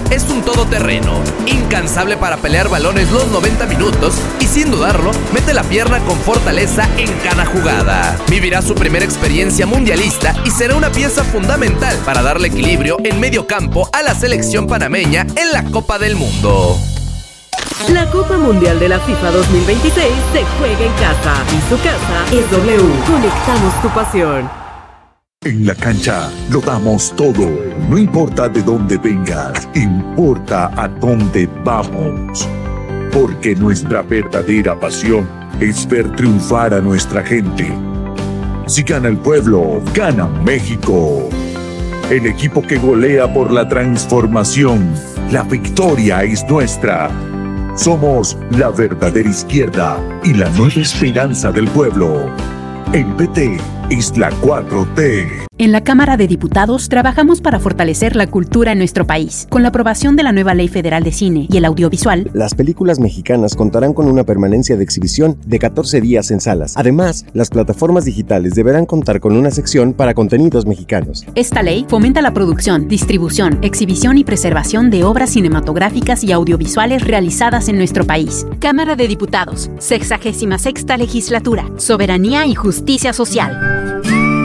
es un todoterreno, incansable para pelear balones los 90 minutos y sin dudarlo, mete la pierna con fortaleza en cada jugada. Vivirá su primera experiencia mundialista y será una pieza fundamental para darle equilibrio en medio campo a la selección panameña en la Copa del Mundo. La Copa Mundial de la FIFA 2026 se juega en casa y su casa es W. Conectamos tu pasión. En la cancha lo damos todo, no importa de dónde vengas, importa a dónde vamos. Porque nuestra verdadera pasión es ver triunfar a nuestra gente. Si gana el pueblo, gana México. El equipo que golea por la transformación, la victoria es nuestra. Somos la verdadera izquierda y la nueva esperanza del pueblo. El PT es la 4T. En la Cámara de Diputados trabajamos para fortalecer la cultura en nuestro país. Con la aprobación de la nueva Ley Federal de Cine y el Audiovisual, las películas mexicanas contarán con una permanencia de exhibición de 14 días en salas. Además, las plataformas digitales deberán contar con una sección para contenidos mexicanos. Esta ley fomenta la producción, distribución, exhibición y preservación de obras cinematográficas y audiovisuales realizadas en nuestro país. Cámara de Diputados, 66ª Legislatura, Soberanía y Justicia Social.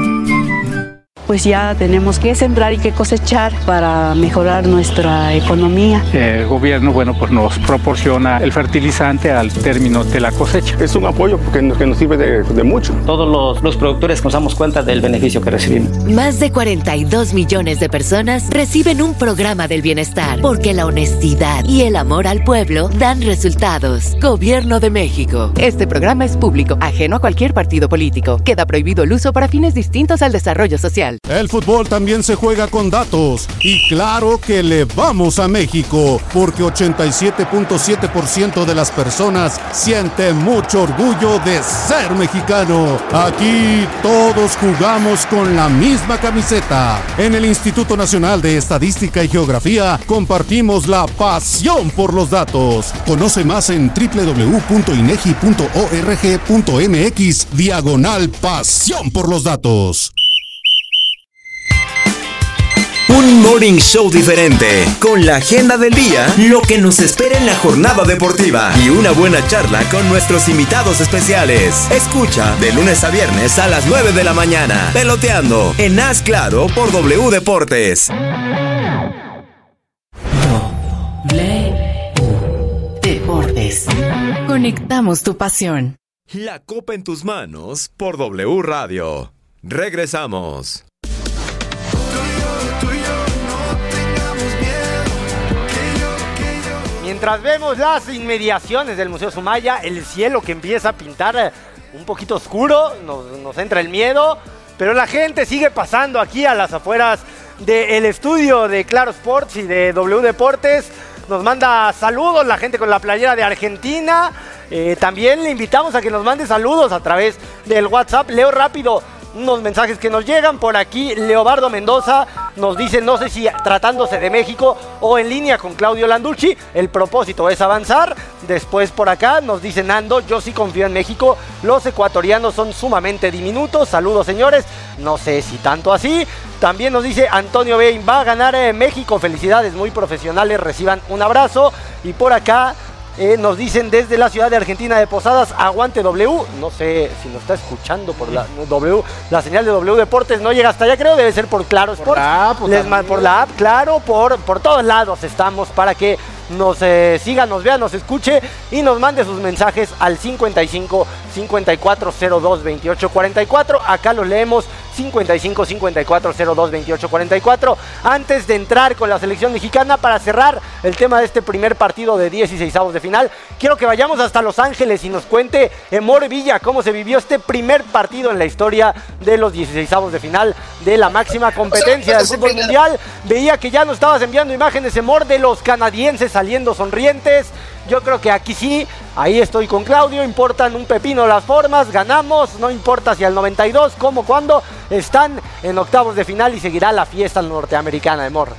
Pues ya tenemos que sembrar y que cosechar para mejorar nuestra economía. El gobierno, pues nos proporciona el fertilizante al término de la cosecha. Es un apoyo que nos sirve de mucho. Todos los productores nos damos cuenta del beneficio que recibimos. Más de 42 millones de personas reciben un programa del bienestar, porque la honestidad y el amor al pueblo dan resultados. Gobierno de México. Este programa es público, ajeno a cualquier partido político. Queda prohibido el uso para fines distintos al desarrollo social. El fútbol también se juega con datos y claro que le vamos a México porque 87.7% de las personas sienten mucho orgullo de ser mexicano. Aquí todos jugamos con la misma camiseta. En el Instituto Nacional de Estadística y Geografía compartimos la pasión por los datos. Conoce más en www.inegi.org.mx/pasión por los datos. Un morning show diferente, con la agenda del día, lo que nos espera en la jornada deportiva y una buena charla con nuestros invitados especiales. Escucha de lunes a viernes a las 9 de la mañana, Peloteando, en Haz Claro por W Deportes. W Deportes. Conectamos tu pasión. La copa en tus manos por W Radio. Regresamos. Mientras vemos las inmediaciones del Museo Sumaya, el cielo que empieza a pintar un poquito oscuro, nos entra el miedo, pero la gente sigue pasando aquí a las afueras del estudio de Claro Sports y de W Deportes. Nos manda saludos la gente con la playera de Argentina. También le invitamos a que nos mande saludos a través del WhatsApp. Leo rápido unos mensajes que nos llegan por aquí. Leobardo Mendoza nos dice, no sé si tratándose de México o en línea con Claudio Landucci, el propósito es avanzar. Después por acá nos dice Nando, yo sí confío en México, los ecuatorianos son sumamente diminutos. Saludos señores, no sé si tanto así. También nos dice Antonio Bain, va a ganar México, felicidades, muy profesionales, reciban un abrazo. Y por acá nos dicen desde la ciudad de Argentina de Posadas, aguante W. No sé si nos está escuchando por la W, la señal de W Deportes no llega hasta allá, creo, debe ser por Claro Sports. Por la app, claro, por todos lados estamos para que nos siga, nos vea, nos escuche y nos mande sus mensajes al 55 54 02 28 44. Acá los leemos, 55 54 02 28 44. Antes de entrar con la selección mexicana, para cerrar el tema de este primer partido de 16avos de final, quiero que vayamos hasta Los Ángeles y nos cuente Emor Villa cómo se vivió este primer partido en la historia de los 16avos de final de la máxima competencia del fútbol mundial. Veía que ya nos estabas enviando imágenes, Emor, de los canadienses saliendo sonrientes. Yo creo que aquí sí, ahí estoy con Claudio, importan un pepino las formas, ganamos, no importa si al 92, cómo, cuándo, están en octavos de final y seguirá la fiesta norteamericana, Emor.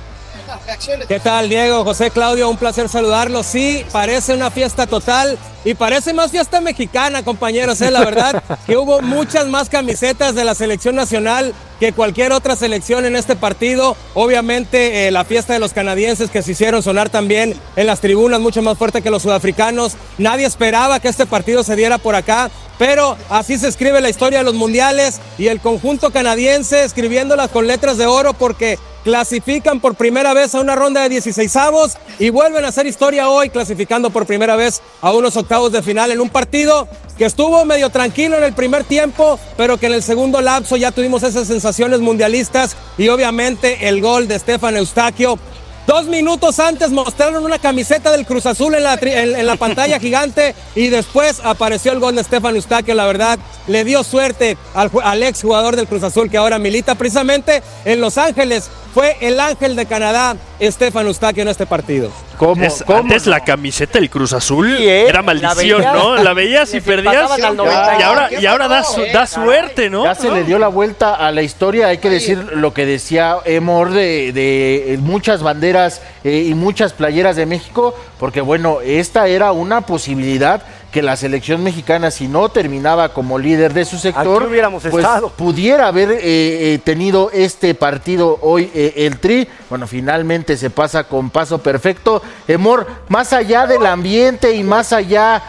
¿Qué tal, Diego? José, Claudio, un placer saludarlos. Sí, parece una fiesta total y parece más fiesta mexicana, compañeros. La verdad que hubo muchas más camisetas de la selección nacional que cualquier otra selección en este partido. Obviamente la fiesta de los canadienses que se hicieron sonar también en las tribunas, mucho más fuerte que los sudafricanos. Nadie esperaba que este partido se diera por acá, pero así se escribe la historia de los mundiales y el conjunto canadiense escribiéndolas con letras de oro porque clasifican por primera vez a una ronda de 16avos y vuelven a hacer historia hoy clasificando por primera vez a unos octavos de final en un partido que estuvo medio tranquilo en el primer tiempo, pero que en el segundo lapso ya tuvimos esas sensaciones mundialistas y obviamente el gol de Stefan Eustaquio. 2 minutos antes mostraron una camiseta del Cruz Azul en la pantalla gigante y después apareció el gol de Stefan Eustaquio. La verdad, le dio suerte al ex jugador del Cruz Azul que ahora milita precisamente en Los Ángeles. Fue el ángel de Canadá, Stefan Eustaquio, en este partido. Antes la camiseta del Cruz Azul era maldición, ¿no? La veías y perdías y ahora da suerte, ¿no? Ya se le dio la vuelta a la historia. Hay que decir lo que decía Emor de muchas banderas y muchas playeras de México, porque bueno, esta era una posibilidad que la selección mexicana, si no terminaba como líder de su sector, pues pudiera haber tenido este partido hoy el Tri. Bueno, finalmente se pasa con paso perfecto. Emor, más allá del ambiente y más allá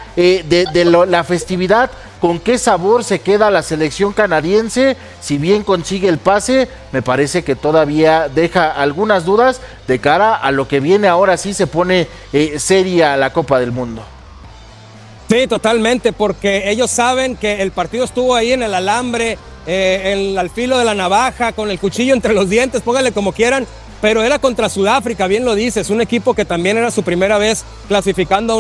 la festividad, ¿con qué sabor se queda la selección canadiense? Si bien consigue el pase, me parece que todavía deja algunas dudas de cara a lo que viene. Ahora sí se pone seria la Copa del Mundo. Sí, totalmente, porque ellos saben que el partido estuvo ahí en el alambre, al filo de la navaja, con el cuchillo entre los dientes, pónganle como quieran, pero era contra Sudáfrica, bien lo dices, un equipo que también era su primera vez clasificando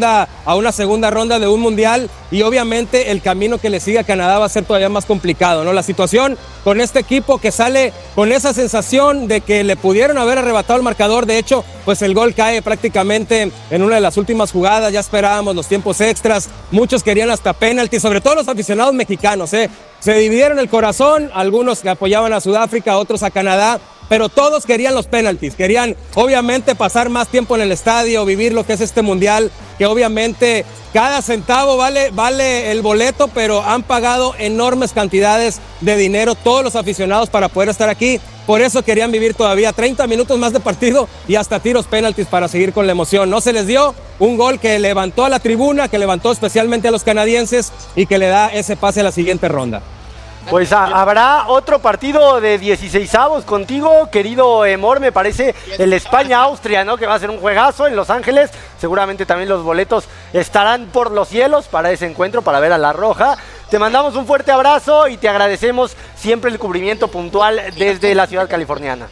a una segunda ronda de un mundial, y obviamente el camino que le sigue a Canadá va a ser todavía más complicado, ¿no? La situación con este equipo que sale con esa sensación de que le pudieron haber arrebatado el marcador. De hecho, pues el gol cae prácticamente en una de las últimas jugadas, ya esperábamos los tiempos extras, muchos querían hasta penalti, sobre todo los aficionados mexicanos, se dividieron el corazón, algunos que apoyaban a Sudáfrica, otros a Canadá, pero todos querían los penaltis, querían obviamente pasar más tiempo en el estadio, vivir lo que es este mundial, que obviamente cada centavo vale el boleto, pero han pagado enormes cantidades de dinero todos los aficionados para poder estar aquí. Por eso querían vivir todavía 30 minutos más de partido y hasta tiros penaltis para seguir con la emoción. No se les dio un gol que levantó a la tribuna, que levantó especialmente a los canadienses y que le da ese pase a la siguiente ronda. Pues habrá otro partido de 16avos contigo, querido Emor, me parece el España-Austria, ¿no? Que va a ser un juegazo en Los Ángeles. Seguramente también los boletos estarán por los cielos para ese encuentro, para ver a La Roja. Te mandamos un fuerte abrazo y te agradecemos siempre el cubrimiento puntual desde la ciudad californiana.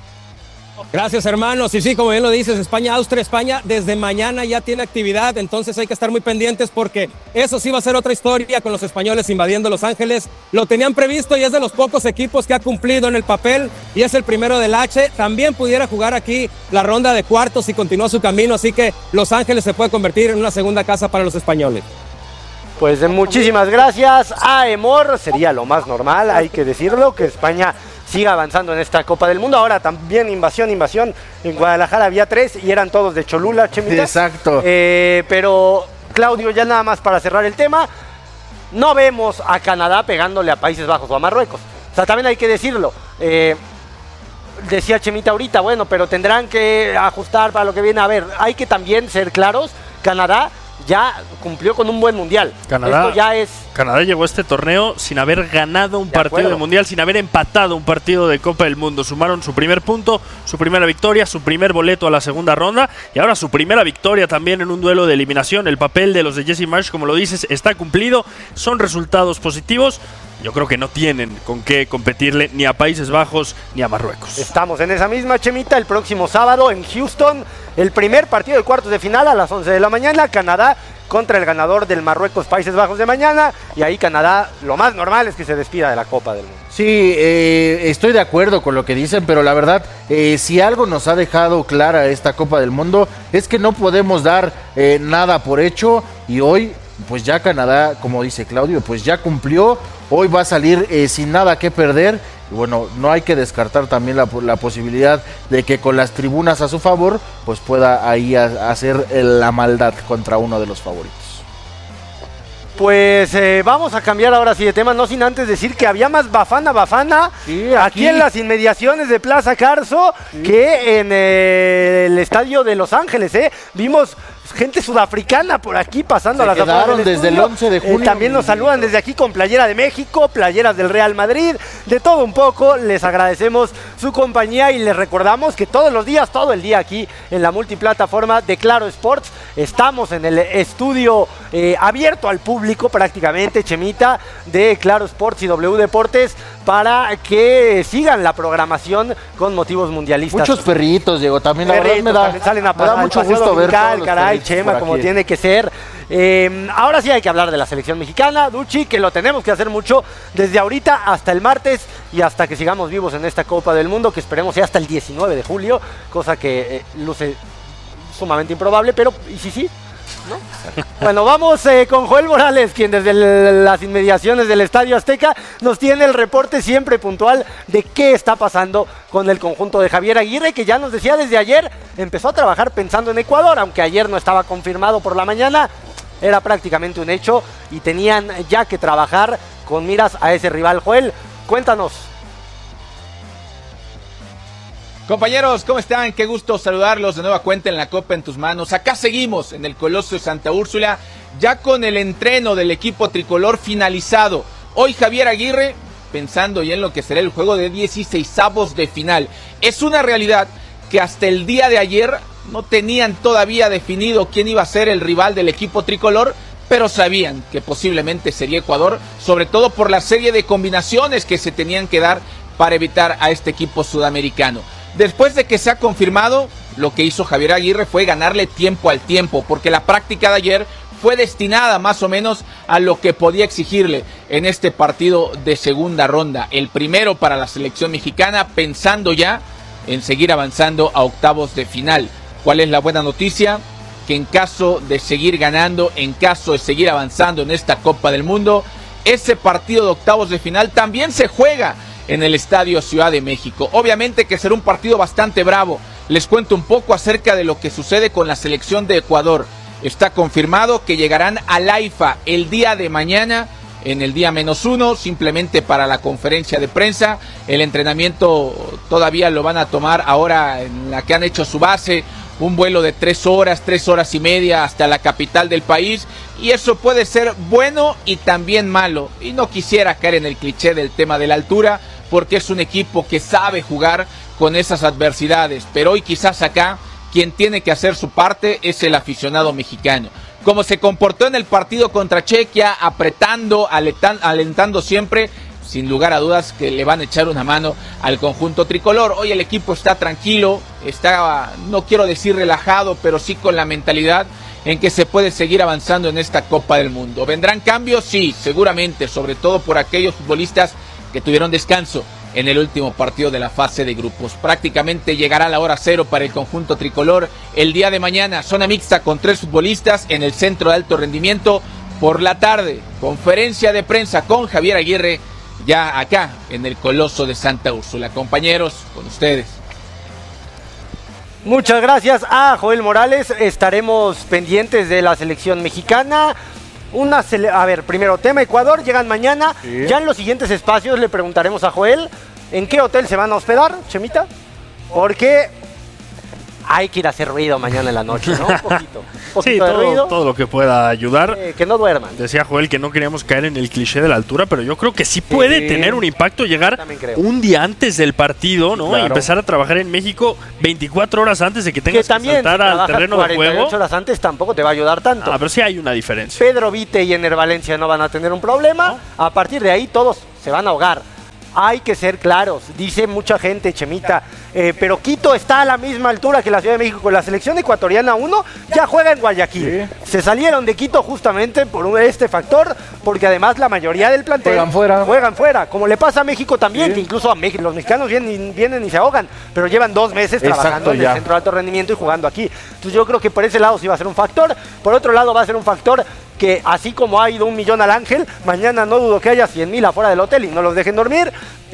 Gracias, hermanos. Y sí, como bien lo dices, España-Austria, España desde mañana ya tiene actividad, entonces hay que estar muy pendientes porque eso sí va a ser otra historia con los españoles invadiendo Los Ángeles. Lo tenían previsto y es de los pocos equipos que ha cumplido en el papel y es el primero del H. También pudiera jugar aquí la ronda de cuartos y continúa su camino, así que Los Ángeles se puede convertir en una segunda casa para los españoles. Pues muchísimas gracias a Emor, sería lo más normal, hay que decirlo, que España siga avanzando en esta Copa del Mundo. Ahora también invasión, en Guadalajara había 3 y eran todos de Cholula, Chemita. Exacto. Pero Claudio, ya nada más para cerrar el tema, no vemos a Canadá pegándole a Países Bajos o a Marruecos, o sea, también hay que decirlo. Decía Chemita ahorita, bueno, pero tendrán que ajustar para lo que viene. A ver, hay que también ser claros, Canadá ya cumplió con un buen mundial. Canadá llegó a este torneo sin haber ganado un partido de mundial, sin haber empatado un partido de Copa del Mundo. Sumaron su primer punto, su primera victoria, su primer boleto a la segunda ronda y ahora su primera victoria también en un duelo de eliminación. El papel de los de Jesse Marsch, como lo dices, está cumplido. Son resultados positivos. Yo creo que no tienen con qué competirle ni a Países Bajos ni a Marruecos. Estamos en esa misma, Chemita, el próximo sábado en Houston. El primer partido de cuartos de final a las 11 de la mañana. Canadá contra el ganador del Marruecos-Países Bajos de mañana. Y ahí Canadá, lo más normal es que se despida de la Copa del Mundo. Sí, estoy de acuerdo con lo que dicen, pero la verdad, si algo nos ha dejado clara esta Copa del Mundo es que no podemos dar nada por hecho. Y hoy, pues ya Canadá, como dice Claudio, pues ya cumplió. Hoy va a salir sin nada que perder Y bueno, no hay que descartar también la posibilidad de que con las tribunas a su favor, pues pueda ahí hacer la maldad contra uno de los favoritos. Pues vamos a cambiar ahora sí de tema, no sin antes decir que había más bafana sí, aquí en las inmediaciones de Plaza Carso que en el estadio de Los Ángeles. Vimos gente sudafricana por aquí pasando a las afueras del desde el 11 de junio. También nos saludan desde aquí con playera de México, playeras del Real Madrid, de todo un poco. Les agradecemos su compañía y les recordamos que todos los días, todo el día aquí en la multiplataforma de Claro Sports, estamos en el estudio abierto al público prácticamente, Chemita, de Claro Sports y W Deportes, para que sigan la programación con motivos mundialistas. Muchos perritos, Diego, también la verdad me da mucho gusto ver todos los caray, Chema, como tiene que ser. Ahora sí hay que hablar de la selección mexicana, Duchi, que lo tenemos que hacer mucho desde ahorita hasta el martes y hasta que sigamos vivos en esta Copa del Mundo, que esperemos sea hasta el 19 de julio, cosa que luce sumamente improbable, pero ¿y si sí? ¿No? Bueno, vamos con Joel Morales, quien desde las inmediaciones del Estadio Azteca nos tiene el reporte siempre puntual de qué está pasando con el conjunto de Javier Aguirre, que ya nos decía desde ayer, empezó a trabajar pensando en Ecuador, aunque ayer no estaba confirmado por la mañana, era prácticamente un hecho y tenían ya que trabajar con miras a ese rival. Joel, cuéntanos. Compañeros, ¿cómo están? Qué gusto saludarlos de nueva cuenta en la Copa en tus manos. Acá seguimos en el Coloso de Santa Úrsula, ya con el entreno del equipo tricolor finalizado. Hoy Javier Aguirre, pensando ya en lo que será el juego de 16avos de final. Es una realidad que hasta el día de ayer no tenían todavía definido quién iba a ser el rival del equipo tricolor, pero sabían que posiblemente sería Ecuador, sobre todo por la serie de combinaciones que se tenían que dar para evitar a este equipo sudamericano. Después de que se ha confirmado, lo que hizo Javier Aguirre fue ganarle tiempo al tiempo, porque la práctica de ayer fue destinada más o menos a lo que podía exigirle en este partido de segunda ronda. El primero para la selección mexicana, pensando ya en seguir avanzando a octavos de final. ¿Cuál es la buena noticia? Que en caso de seguir ganando, en caso de seguir avanzando en esta Copa del Mundo, ese partido de octavos de final también se juega en el Estadio Ciudad de México. Obviamente que será un partido bastante bravo. Les cuento un poco acerca de lo que sucede con la selección de Ecuador. Está confirmado que llegarán al AIFA el día de mañana, en el día -1, simplemente para la conferencia de prensa. El entrenamiento todavía lo van a tomar ahora en la que han hecho su base, un vuelo de 3 horas y media hasta la capital del país, y eso puede ser bueno y también malo. Y no quisiera caer en el cliché del tema de la altura, porque es un equipo que sabe jugar con esas adversidades, pero hoy quizás acá quien tiene que hacer su parte es el aficionado mexicano. Como se comportó en el partido contra Chequia, apretando, alentando siempre, sin lugar a dudas que le van a echar una mano al conjunto tricolor. Hoy el equipo está tranquilo, está, no quiero decir relajado, pero sí con la mentalidad en que se puede seguir avanzando en esta Copa del Mundo. ¿Vendrán cambios? Sí, seguramente, sobre todo por aquellos futbolistas que tuvieron descanso en el último partido de la fase de grupos. Prácticamente llegará la hora cero para el conjunto tricolor el día de mañana. Zona mixta con 3 futbolistas en el centro de alto rendimiento. Por la tarde, conferencia de prensa con Javier Aguirre, ya acá en el Coloso de Santa Úrsula. Compañeros, con ustedes. Muchas gracias a Joel Morales. Estaremos pendientes de la selección mexicana. A ver, primero tema Ecuador, llegan mañana. Sí. Ya en los siguientes espacios le preguntaremos a Joel en qué hotel se van a hospedar, Chemita. Porque hay que ir a hacer ruido mañana en la noche, ¿no? Un poquito sí, de ruido. Todo lo que pueda ayudar. Que no duerman. Decía Joel que no queríamos caer en el cliché de la altura, pero yo creo que sí puede tener un impacto llegar un día antes del partido, ¿no? Claro. Y empezar a trabajar en México 24 horas antes de que tengas que saltar al terreno de juego. 48 horas antes tampoco te va a ayudar tanto. Pero sí hay una diferencia. Pedro Vite y Ener Valencia no van a tener un problema. ¿No? A partir de ahí todos se van a ahogar. Hay que ser claros, dice mucha gente, Chemita, pero Quito está a la misma altura que la Ciudad de México. La selección ecuatoriana 1 ya juega en Guayaquil. Sí. Se salieron de Quito justamente por este factor, porque además la mayoría del plantel juegan fuera, como le pasa a México también, que incluso a México, los mexicanos vienen y se ahogan, pero llevan 2 meses trabajando en el centro de alto rendimiento y jugando aquí. Entonces yo creo que por ese lado sí va a ser un factor. Por otro lado va a ser un factor que así como ha ido 1 millón al Ángel, mañana no dudo que haya 100,000 afuera del hotel y no los dejen dormir,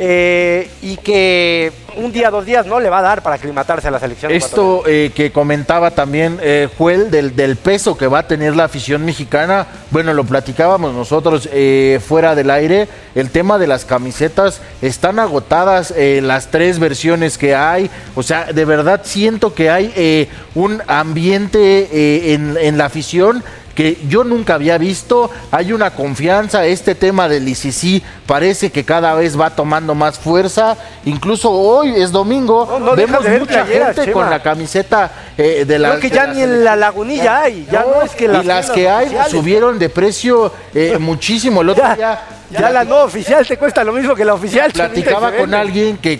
y que un día, 2 días no le va a dar para aclimatarse a la selección. Esto que comentaba también Joel del peso que va a tener la afición mexicana, bueno, lo platicábamos nosotros fuera del aire, el tema de las camisetas, están agotadas las 3 versiones que hay, o sea, de verdad siento que hay un ambiente en la afición que yo nunca había visto, hay una confianza, este tema del ICC parece que cada vez va tomando más fuerza, incluso hoy es domingo, vemos mucha gente Chema con la camiseta de la... Creo que ya ni en la Lagunilla hay, ya no es que las que hay subieron de precio muchísimo, el otro día... Ya la no oficial te cuesta lo mismo que la oficial. Platicaba con alguien que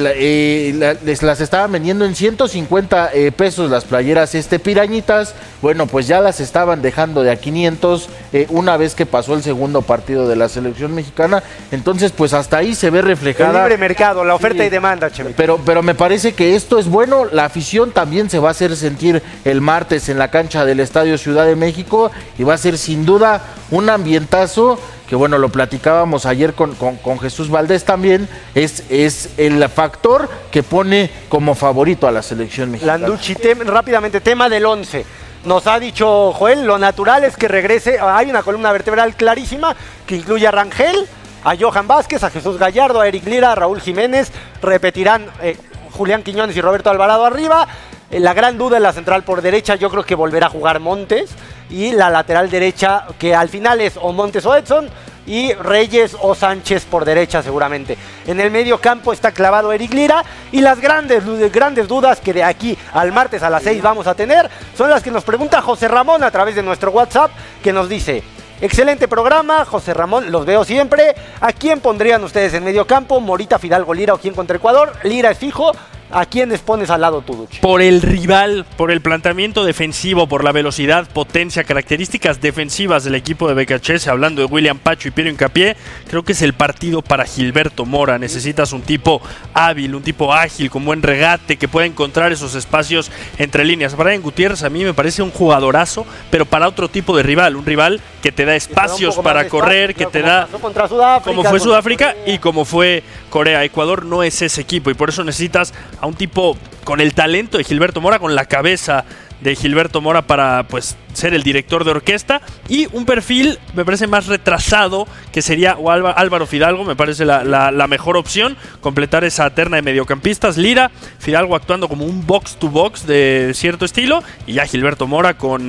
las estaban vendiendo en 150 pesos las playeras pirañitas. Bueno, pues ya las estaban dejando de a 500 una vez que pasó el segundo partido de la selección mexicana. Entonces, pues hasta ahí se ve reflejada. El libre mercado, la oferta y demanda, Chemito. Pero me parece que esto es bueno. La afición también se va a hacer sentir el martes en la cancha del Estadio Ciudad de México y va a ser sin duda un ambientazo. Que bueno, lo platicábamos ayer con Jesús Valdés también, es el factor que pone como favorito a la selección mexicana. Landucci, rápidamente, tema del 11. Nos ha dicho Joel, lo natural es que regrese, hay una columna vertebral clarísima que incluye a Rangel, a Johan Vázquez, a Jesús Gallardo, a Eric Lira, a Raúl Jiménez, repetirán Julián Quiñones y Roberto Alvarado arriba. La gran duda en la central por derecha, yo creo que volverá a jugar Montes, y la lateral derecha, que al final es o Montes o Edson, y Reyes o Sánchez por derecha seguramente. En el medio campo está clavado Eric Lira, y las grandes dudas que de aquí al martes a las 6 vamos a tener son las que nos pregunta José Ramón a través de nuestro WhatsApp, que nos dice: excelente programa, José Ramón, los veo siempre. ¿A quién pondrían ustedes en medio campo? ¿Morita, Fidalgo, Lira o quién contra Ecuador? Lira es fijo. ¿A quiénes pones al lado tú, Duchi? Por el rival, por el planteamiento defensivo, por la velocidad, potencia, características defensivas del equipo de Becachese, hablando de William Pacho y Piero Hincapié, creo que es el partido para Gilberto Mora. Necesitas un tipo hábil, un tipo ágil, con buen regate, que pueda encontrar esos espacios entre líneas. Brian Gutiérrez a mí me parece un jugadorazo, pero para otro tipo de rival, un rival que te da espacios para correr, que te da... Como fue Sudáfrica y como fue Corea. Ecuador no es ese equipo y por eso necesitas a un tipo con el talento de Gilberto Mora, con la cabeza de Gilberto Mora para pues ser el director de orquesta, y un perfil me parece más retrasado que sería Álvaro Fidalgo. Me parece la mejor opción, completar esa terna de mediocampistas, Lira, Fidalgo actuando como un box to box de cierto estilo, y ya Gilberto Mora con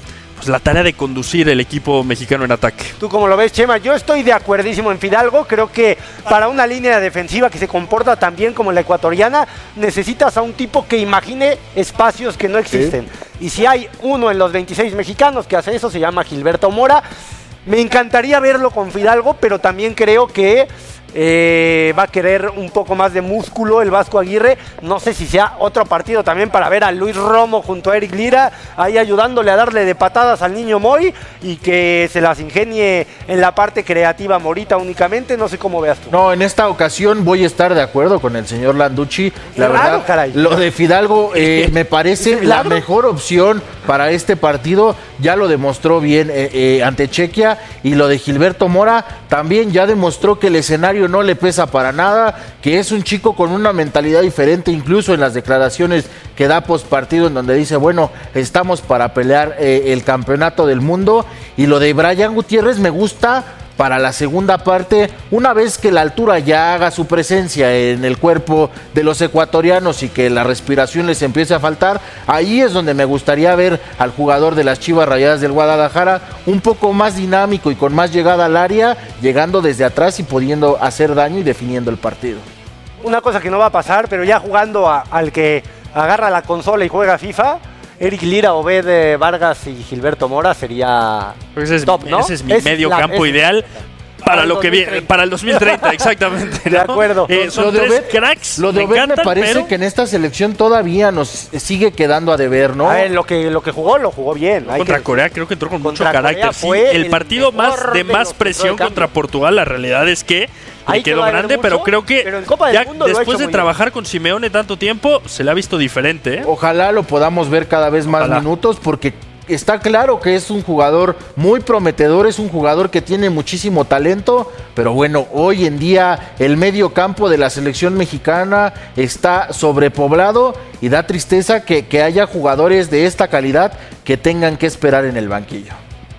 la tarea de conducir el equipo mexicano en ataque. ¿Tú cómo lo ves, Chema? Yo estoy de acuerdísimo en Fidalgo. Creo que para una línea defensiva que se comporta tan bien como la ecuatoriana, necesitas a un tipo que imagine espacios que no existen. Sí. Y si hay uno en los 26 mexicanos que hace eso, se llama Gilberto Mora. Me encantaría verlo con Fidalgo, pero también creo que va a querer un poco más de músculo el Vasco Aguirre. No sé si sea otro partido también para ver a Luis Romo junto a Eric Lira ahí ayudándole a darle de patadas al niño Moy, y que se las ingenie en la parte creativa Morita únicamente. No sé cómo veas tú. No, en esta ocasión voy a estar de acuerdo con el señor Landucci. La verdad, caray. Lo de Fidalgo me parece la mejor opción para este partido. Ya lo demostró bien ante Chequia, y lo de Gilberto Mora también ya demostró que el escenario no le pesa para nada, que es un chico con una mentalidad diferente, incluso en las declaraciones que da post partido, en donde dice, bueno, estamos para pelear el campeonato del mundo. Y lo de Brian Gutiérrez me gusta para la segunda parte, una vez que la altura ya haga su presencia en el cuerpo de los ecuatorianos y que la respiración les empiece a faltar. Ahí es donde me gustaría ver al jugador de las Chivas Rayadas del Guadalajara un poco más dinámico y con más llegada al área, llegando desde atrás y pudiendo hacer daño y definiendo el partido. Una cosa que no va a pasar, pero ya jugando al que agarra la consola y juega FIFA, Eric Lira, Obed Vargas y Gilberto Mora sería top, ¿no? Ese es mi medio campo ideal para lo que viene, para el 2030, exactamente, ¿no? De acuerdo. Son tres cracks. Lo de Obed me parece que en esta selección todavía nos sigue quedando a deber, ¿no? A ver, lo que jugó, lo jugó bien. Contra Corea creo que entró con mucho carácter. Sí, el partido de más presión contra Portugal, la realidad es que le quedó grande, pero creo que ya después de trabajar con Simeone tanto tiempo, se le ha visto diferente, ¿eh? Ojalá lo podamos ver cada vez más minutos, porque está claro que es un jugador muy prometedor, es un jugador que tiene muchísimo talento, pero bueno, hoy en día el medio campo de la selección mexicana está sobrepoblado y da tristeza que haya jugadores de esta calidad que tengan que esperar en el banquillo.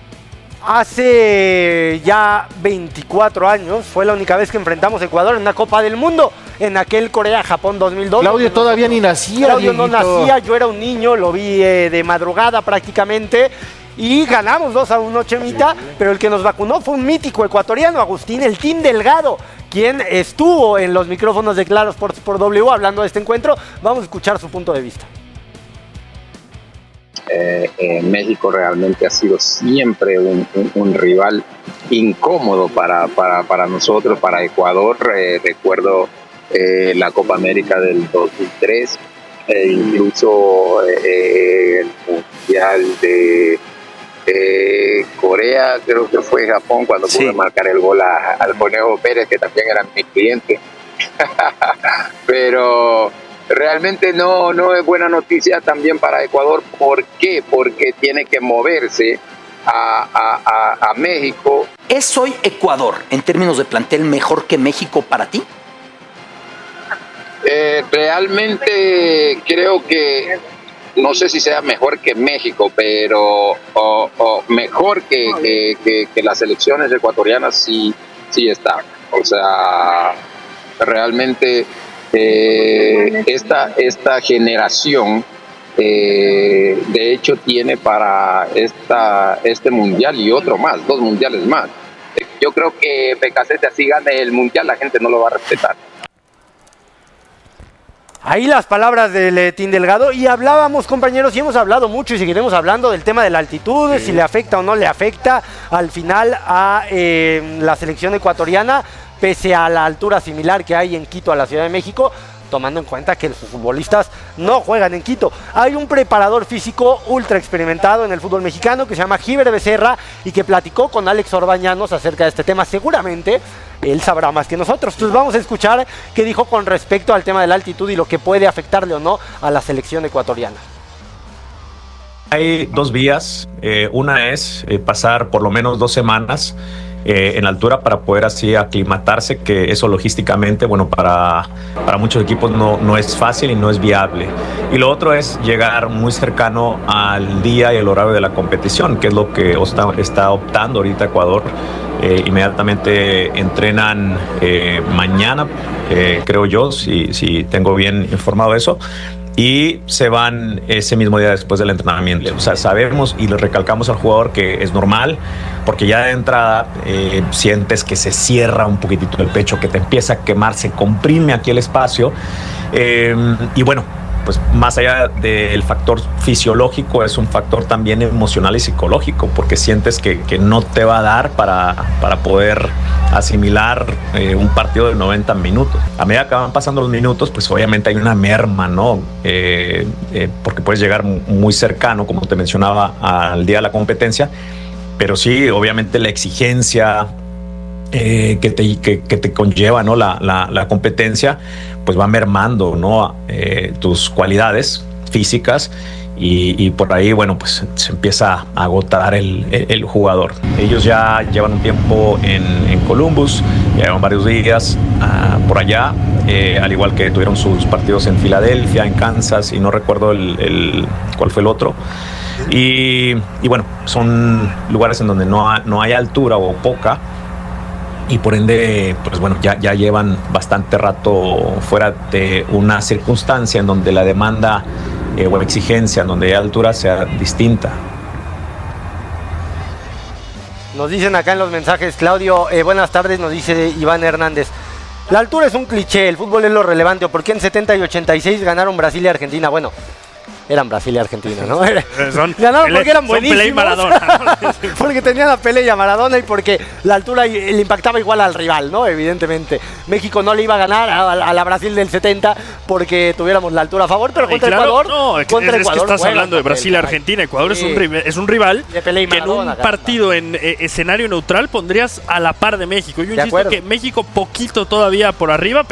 Hace ya 24 años fue la única vez que enfrentamos a Ecuador en una Copa del Mundo, en aquel Corea-Japón 2002. Claudio todavía ni nacía. Claudio no nacía, yo era un niño, lo vi de madrugada prácticamente y ganamos 2-1, Chemita, pero el que nos vacunó fue un mítico ecuatoriano, Agustín El Tin Delgado, quien estuvo en los micrófonos de Claro Sports por W hablando de este encuentro. Vamos a escuchar su punto de vista. México realmente ha sido siempre un rival incómodo para nosotros, para Ecuador. Recuerdo la Copa América del 2003, incluso el Mundial de Corea, creo que fue Japón, cuando pude marcar el gol al Conejo Pérez, que también era mi cliente. Pero realmente no es buena noticia también para Ecuador. ¿Por qué? Porque tiene que moverse a México. ¿Es hoy Ecuador, en términos de plantel, mejor que México para ti? Realmente creo que, no sé si sea mejor que México, pero mejor que las selecciones ecuatorianas sí está. O sea, realmente esta generación de hecho tiene para este mundial y otro más, 2 mundiales más. Yo creo que Becasete así gane el mundial, la gente no lo va a respetar. Ahí las palabras del Tin Delgado, y hablábamos, compañeros, y hemos hablado mucho y seguiremos hablando del tema de la altitud, si le afecta o no le afecta al final a la selección ecuatoriana, pese a la altura similar que hay en Quito a la Ciudad de México, tomando en cuenta que los futbolistas no juegan en Quito. Hay un preparador físico ultra experimentado en el fútbol mexicano que se llama Giver Becerra y que platicó con Alex Orbañanos acerca de este tema. Seguramente él sabrá más que nosotros. Entonces vamos a escuchar qué dijo con respecto al tema de la altitud y lo que puede afectarle o no a la selección ecuatoriana. Hay 2 vías. Una es pasar por lo menos 2 semanas en altura para poder así aclimatarse, que eso logísticamente, bueno, para muchos equipos no es fácil y no es viable. Y lo otro es llegar muy cercano al día y el horario de la competición, que es lo que está optando ahorita Ecuador. Inmediatamente entrenan mañana, creo yo, si tengo bien informado eso, y se van ese mismo día después del entrenamiento. O sea, sabemos y le recalcamos al jugador que es normal, porque ya de entrada sientes que se cierra un poquitito el pecho, que te empieza a quemar, se comprime aquí el espacio, y bueno, pues más allá del factor fisiológico, es un factor también emocional y psicológico, porque sientes que no te va a dar para poder asimilar un partido de 90 minutos. A medida que van pasando los minutos, pues obviamente hay una merma, ¿no? Porque puedes llegar muy cercano, como te mencionaba, al día de la competencia, pero sí, obviamente la exigencia que te conlleva, ¿no? la competencia, pues va mermando, ¿no? Tus cualidades físicas y por ahí, bueno, pues se empieza a agotar el jugador. Ellos ya llevan un tiempo en Columbus, ya llevan varios días por allá, al igual que tuvieron sus partidos en Filadelfia, en Kansas, y no recuerdo cuál fue el otro. Y bueno, son lugares en donde no hay altura o poca, y por ende, pues bueno, ya llevan bastante rato fuera de una circunstancia en donde la demanda o exigencia en donde hay altura sea distinta. Nos dicen acá en los mensajes, Claudio, buenas tardes, nos dice Iván Hernández. La altura es un cliché, el fútbol es lo relevante. ¿Por qué en 70 y 86 ganaron Brasil y Argentina? Bueno, eran Brasil y Argentina, ¿no? Ganaron porque eran buenísimos. Pelé y Maradona. Porque tenían a Pelé y a Maradona y porque la altura le impactaba igual al rival, ¿no? Evidentemente. México no le iba a ganar a la Brasil del 70 porque tuviéramos la altura a favor, pero contra Ecuador. No, es que estás hablando de Brasil y Argentina. Ecuador es un rival que en un partido en escenario neutral pondrías a la par de México. Yo insisto que México poquito todavía por arriba, pero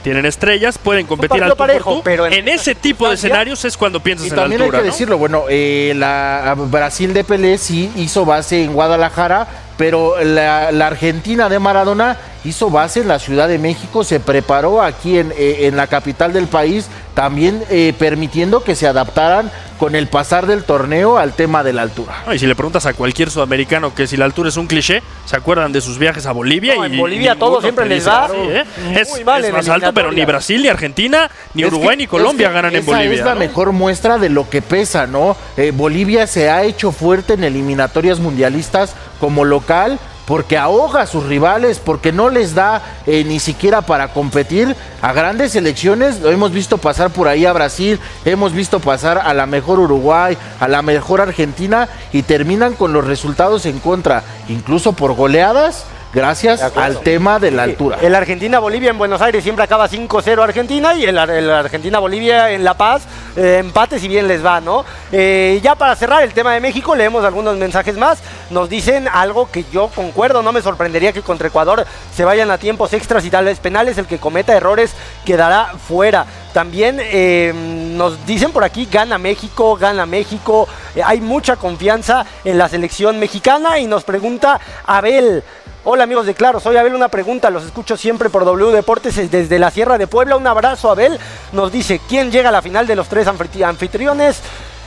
tienen estrellas, pueden competir al tú por tú, pero en ese tipo de escenarios es cuando piensas en la altura. Y también hay que decirlo, bueno, la Brasil de Pelé sí hizo base en Guadalajara, pero la Argentina de Maradona hizo base en la Ciudad de México, se preparó aquí en la capital del país, también permitiendo que se adaptaran con el pasar del torneo al tema de la altura. Y si le preguntas a cualquier sudamericano que si la altura es un cliché, se acuerdan de sus viajes a Bolivia. En Bolivia todo siempre les da. Es más alto, pero ni Brasil, ni Argentina, ni Uruguay, ni Colombia ganan en Bolivia. Esa es la mejor muestra de lo que pesa, ¿no? Bolivia se ha hecho fuerte en eliminatorias mundialistas como local, porque ahoga a sus rivales, porque no les da ni siquiera para competir a grandes selecciones. Lo hemos visto pasar por ahí a Brasil, hemos visto pasar a la mejor Uruguay, a la mejor Argentina, y terminan con los resultados en contra, incluso por goleadas, gracias al tema de la altura. El Argentina-Bolivia en Buenos Aires siempre acaba 5-0 Argentina, y el Argentina-Bolivia en La Paz, empate si bien les va, ¿no? Ya para cerrar el tema de México, leemos algunos mensajes más. Nos dicen algo que yo concuerdo, no me sorprendería que contra Ecuador se vayan a tiempos extras y tal vez penales, el que cometa errores quedará fuera. También nos dicen por aquí, gana México, hay mucha confianza en la selección mexicana. Y nos pregunta Abel: hola amigos de Claro, soy Abel, una pregunta, los escucho siempre por W Deportes desde la Sierra de Puebla, un abrazo Abel. Nos dice, ¿quién llega a la final de los 3 anfitriones?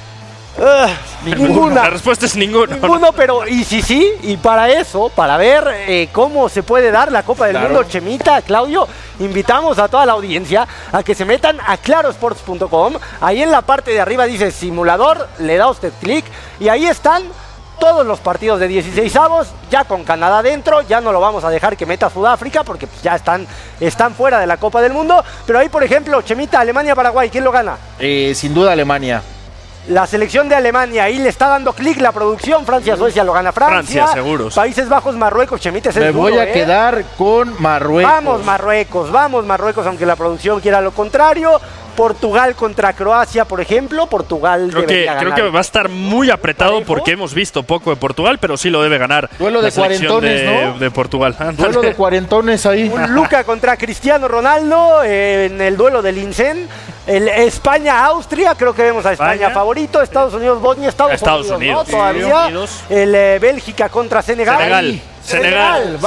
Ninguna. La respuesta es ninguno. Ninguno, pero y si sí, y para eso, para ver cómo se puede dar la Copa del Mundo, Chemita, Claudio, invitamos a toda la audiencia a que se metan a clarosports.com. Ahí en la parte de arriba dice simulador, le da usted clic y ahí están todos los partidos de 16avos, ya con Canadá dentro. Ya no lo vamos a dejar que meta Sudáfrica porque pues, ya están fuera de la Copa del Mundo. Pero ahí, por ejemplo, Chemita, Alemania-Paraguay, ¿quién lo gana? Sin duda Alemania. La selección de Alemania, ahí le está dando clic la producción. Francia-Suecia lo gana Francia. Francia, seguros. Países Bajos, Marruecos, Chemita, me voy a quedar con Marruecos. Vamos Marruecos, aunque la producción quiera lo contrario. Portugal contra Croacia, por ejemplo. Portugal debería ganar. Creo que va a estar muy apretado porque hemos visto poco de Portugal, pero sí lo debe ganar. Duelo de cuarentones, ¿no? De Portugal. Duelo de cuarentones ahí. Un Luka contra Cristiano Ronaldo en el duelo del INSEN. El España-Austria, creo que vemos a España favorito. Estados Unidos-Bosnia, Estados Unidos, ¿no? Todavía. El Bélgica contra Senegal. Senegal.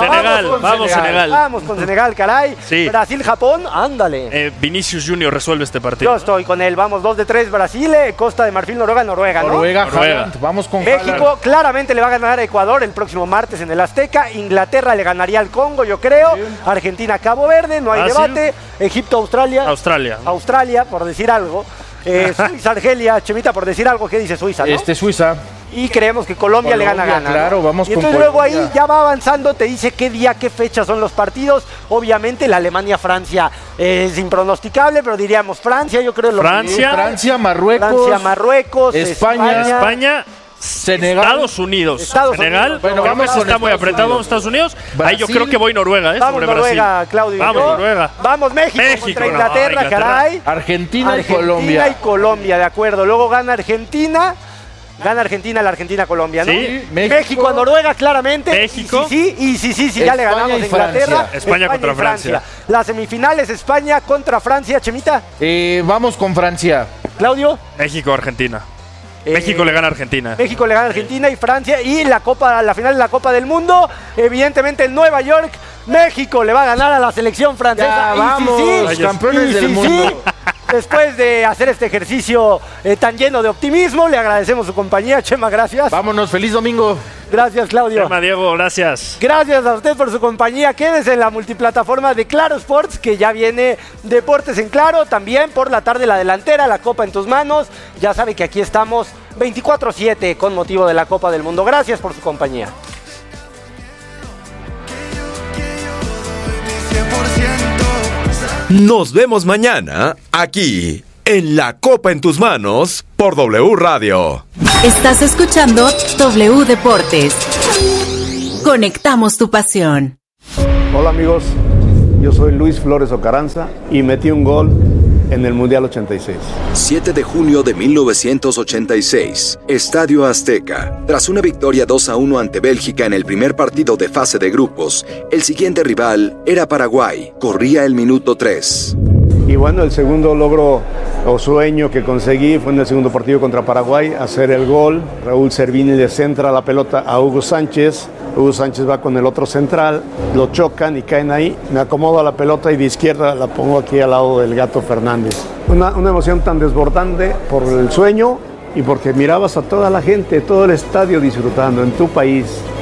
Vamos con Senegal, caray. Sí. Brasil-Japón, ándale. Vinicius Junior resuelve este partido. Yo estoy con él. Vamos 2 de 3 Brasil, Costa de Marfil, Noruega, ¿no? Noruega. Vamos con México. Haaland. Claramente le va a ganar a Ecuador el próximo martes en el Azteca. Inglaterra le ganaría al Congo, yo creo. Argentina, Cabo Verde, no hay debate. Egipto, Australia, por decir algo. Suiza, Argelia, Chemita, por decir algo. ¿Qué dice Suiza, no? Suiza. Y creemos que Colombia le gana. Claro, vamos y entonces luego ahí ya va avanzando, te dice qué día, qué fecha son los partidos. Obviamente la Alemania-Francia es impronosticable, pero diríamos Francia, yo creo. Francia, Marruecos, España, Senegal, Estados Unidos. Senegal. Bueno, está muy apretado. Vamos Estados Unidos. Brasil. Ahí yo creo que voy Noruega, Vamos sobre Noruega, Brasil. Claudio. Vamos Noruega. Vamos México contra Inglaterra, caray. Argentina y Colombia, de acuerdo. Luego gana Argentina, la Argentina-Colombia, ¿no? Sí, México a Noruega, claramente. México. Y sí, ya le ganamos a Inglaterra. España contra Francia. Las semifinales, España contra Francia, Chemita. Vamos con Francia. Claudio. México-Argentina. México le gana a Argentina. México le gana a Argentina y Francia. Y la final de la Copa del Mundo, evidentemente en Nueva York, México le va a ganar a la selección francesa. Vamos, campeones del mundo. Después de hacer este ejercicio tan lleno de optimismo, le agradecemos su compañía. Chema, gracias. Vámonos, feliz domingo. Gracias, Claudio. Chema, Diego, gracias. Gracias a usted por su compañía. Quédese en la multiplataforma de Claro Sports, que ya viene Deportes en Claro. También por la tarde la delantera, la Copa en tus manos. Ya sabe que aquí estamos 24/7 con motivo de la Copa del Mundo. Gracias por su compañía. Nos vemos mañana aquí en La Copa en tus manos por W Radio. Estás escuchando W Deportes. Conectamos tu pasión. Hola amigos, yo soy Luis Flores Ocaranza y metí un gol en el Mundial 86. 7 de junio de 1986, Estadio Azteca. Tras una victoria 2-1 ante Bélgica en el primer partido de fase de grupos, el siguiente rival era Paraguay. Corría el minuto 3. Y bueno, el segundo logro o sueño que conseguí fue en el segundo partido contra Paraguay, hacer el gol. Raúl Servini le centra la pelota a Hugo Sánchez. Hugo Sánchez va con el otro central, lo chocan y caen ahí. Me acomodo a la pelota y de izquierda la pongo aquí al lado del Gato Fernández. Una emoción tan desbordante por el sueño y porque mirabas a toda la gente, todo el estadio disfrutando en tu país.